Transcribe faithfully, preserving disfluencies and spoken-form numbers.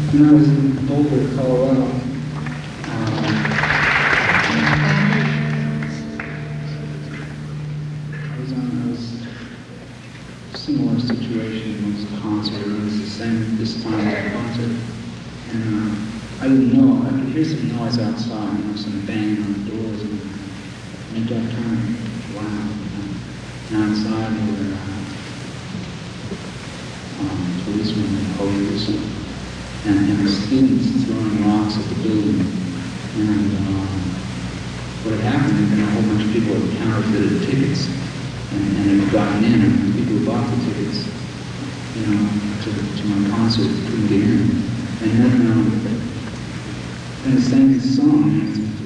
when I was in Boulder, Colorado, um, I was on I was a similar situation. It was a concert. It was the same this time at a concert, and uh, I didn't know. I could hear some noise outside, you know, some banging on the doors, and at that time, wow. And outside there were uh, um, policemen and police, and, and the students throwing rocks at the building. And um, what had happened, had been a whole bunch of people had counterfeited tickets, and, and had gotten in, and people who bought the tickets, you know, to, to my concert couldn't get in. And then, um, then they sang this song, and it's